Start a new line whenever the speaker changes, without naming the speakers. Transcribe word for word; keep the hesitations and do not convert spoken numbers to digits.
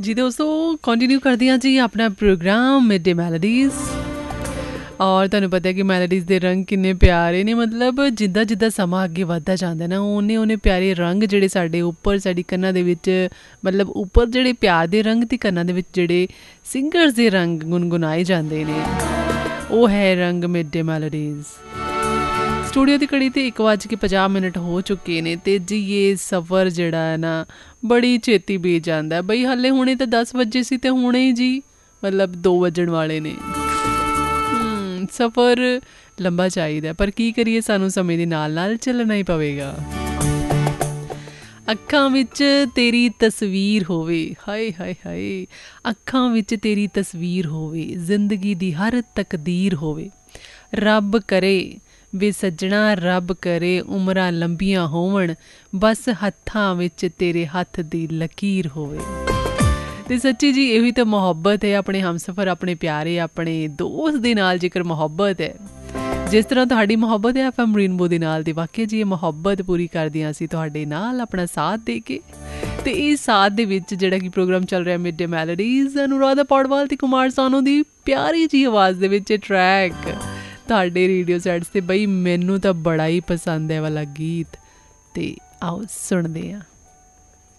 जी दोस्तों कंटिन्यू करते हैं जी अपना प्रोग्राम मिड डे मैलोडीज़ और ਤੁਹਾਨੂੰ ਪਤਾ ਹੈ ਕਿ ਮੈਲੋਡੀਜ਼ ਦੇ ਰੰਗ ਕਿੰਨੇ ਪਿਆਰੇ ਨੇ ਮਤਲਬ ਜਿੱਦਾਂ ਜਿੱਦਾਂ ਸਮਾਂ ਅੱਗੇ ਵੱਧਦਾ ਜਾਂਦਾ ਨਾ ਉਹਨੇ ਉਹਨੇ ਪਿਆਰੇ ਰੰਗ ਜਿਹੜੇ ਸਾਡੇ ਉੱਪਰ ਸਾਡੀ ਕੰਨਾਂ ਦੇ ਵਿੱਚ ਮਤਲਬ ਉੱਪਰ ਜਿਹੜੇ ਪਿਆਰ ਦੇ ਰੰਗ ਤੇ ਕੰਨਾਂ ਦੇ ਵਿੱਚ ਜਿਹੜੇ ਸਿੰਗਰਸ ਦੇ ਰੰਗ ਗੁਨਗੁਨਾਏ ਜਾਂਦੇ ਨੇ ਉਹ ਹੈ ਰੰਗ ਮਿਡ ਡੇ ਮੈਲੋਡੀਜ਼। ਸਟੂਡੀਓ ਦੀ ਘੜੀ ਤੇ ਇੱਕ ਵੱਜ ਕੇ ਪੰਜਾਹ ਮਿੰਟ ਹੋ ਚੁੱਕੇ ਨੇ ਅਤੇ ਜੀ ਇਹ ਸਫ਼ਰ ਜਿਹੜਾ ਹੈ ਨਾ ਬੜੀ ਛੇਤੀ ਬੀਤ ਜਾਂਦਾ ਬਈ ਹਾਲੇ ਹੁਣੇ ਤਾਂ ਦਸ ਵਜੇ ਸੀ ਅਤੇ ਹੁਣੇ ਹੀ ਜੀ ਮਤਲਬ ਦੋ ਵੱਜਣ ਵਾਲੇ ਨੇ। ਸਫ਼ਰ ਲੰਬਾ ਚਾਹੀਦਾ ਪਰ ਕੀ ਕਰੀਏ ਸਾਨੂੰ ਸਮੇਂ ਦੇ ਨਾਲ ਨਾਲ ਚੱਲਣਾ ਹੀ ਪਵੇਗਾ। ਅੱਖਾਂ ਵਿੱਚ ਤੇਰੀ ਤਸਵੀਰ ਹੋਵੇ ਹਾਏ ਹਾਏ ਹਾਏ ਅੱਖਾਂ ਵਿੱਚ ਤੇਰੀ ਤਸਵੀਰ ਹੋਵੇ ਜ਼ਿੰਦਗੀ ਦੀ ਹਰ ਤਕਦੀਰ ਹੋਵੇ ਰੱਬ ਕਰੇ ਵੇ ਸੱਜਣਾ ਰੱਬ ਕਰੇ ਉਮਰਾਂ ਲੰਬੀਆਂ ਹੋਵਣ ਬਸ ਹੱਥਾਂ ਵਿੱਚ ਤੇਰੇ ਹੱਥ ਦੀ ਲਕੀਰ ਹੋਵੇ। ਅਤੇ ਸੱਚੀ ਜੀ ਇਹੀ ਤਾਂ ਮੁਹੱਬਤ ਹੈ ਆਪਣੇ ਹਮਸਫ਼ਰ ਆਪਣੇ ਪਿਆਰੇ ਆਪਣੇ ਦੋਸਤ ਦੇ ਨਾਲ ਜੇਕਰ ਮੁਹੱਬਤ ਹੈ ਜਿਸ ਤਰ੍ਹਾਂ ਤੁਹਾਡੀ ਮੁਹੱਬਤ ਹੈ ਐਫ ਐਮ ਰੇਨਬੋ ਦੇ ਨਾਲ ਦੀ ਵਾਕਿਆ ਜੀ ਇਹ ਮੁਹੱਬਤ ਪੂਰੀ ਕਰਦੀਆਂ ਅਸੀਂ ਤੁਹਾਡੇ ਨਾਲ ਆਪਣਾ ਸਾਥ ਦੇ ਕੇ ਅਤੇ ਇਹ ਸਾਥ ਦੇ ਵਿੱਚ ਜਿਹੜਾ ਕਿ ਪ੍ਰੋਗਰਾਮ ਚੱਲ ਰਿਹਾ ਮਿਡ ਡੇ ਮੈਲੋਡੀਜ਼ ਅਨੁਰਾਧਾ ਪੌਡਵਾਲ ਅਤੇ ਕੁਮਾਰ ਸਾਨੂ ਦੀ ਪਿਆਰੀ ਜੀ ਆਵਾਜ਼ ਦੇ ਵਿੱਚ ਟਰੈਕ ਤੁਹਾਡੇ ਰੇਡੀਓ ਸੈਟਸ 'ਤੇ ਬਈ ਮੈਨੂੰ ਤਾਂ ਬੜਾ ਹੀ ਪਸੰਦ ਹੈ ਵਾਲਾ ਗੀਤ ਅਤੇ ਆਓ ਸੁਣਦੇ ਹਾਂ।